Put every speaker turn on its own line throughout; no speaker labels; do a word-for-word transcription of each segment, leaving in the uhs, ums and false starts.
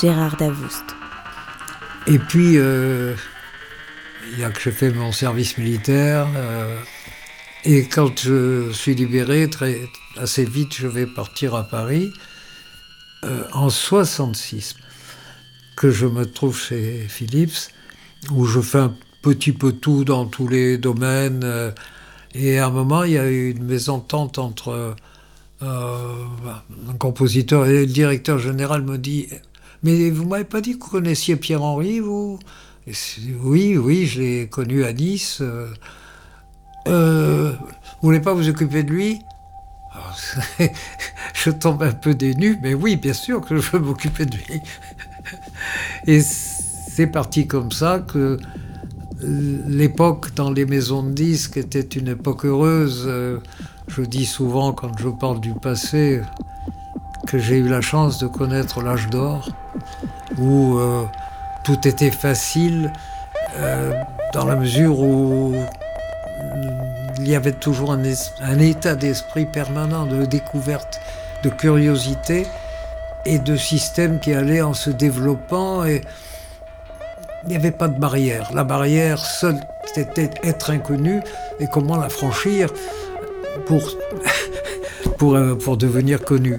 Gérard Davoust.
Et puis, euh, il y a que j'ai fait mon service militaire. Euh, et quand je suis libéré, très, assez vite, je vais partir à Paris. Euh, en soixante-six, que je me trouve chez Philips, où je fais un petit peu tout dans tous les domaines. Euh, et à un moment, il y a eu une mésentente entre euh, un compositeur et le directeur général me dit « Mais vous m'avez pas dit que vous connaissiez Pierre-Henry, vous ?» Et oui, oui, je l'ai connu à Nice. Euh, euh, vous voulez pas vous occuper de lui? Alors, je tombe un peu dénu, mais oui, bien sûr que je veux m'occuper de lui. Et c'est parti comme ça que l'époque dans les maisons de disques était une époque heureuse. Je dis souvent, quand je parle du passé, que j'ai eu la chance de connaître l'âge d'or, où euh, tout était facile, euh, dans la mesure où il y avait toujours un, es- un état d'esprit permanent de découverte, de curiosité et de système qui allait en se développant. Et il n'y avait pas de barrière. La barrière seule, c'était être inconnu et comment la franchir pour, pour, euh, pour devenir connu.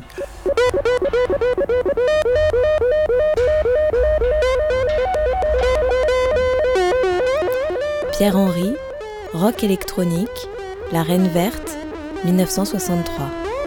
Pierre-Henry, rock électronique, La Reine Verte, mille neuf cent soixante-trois.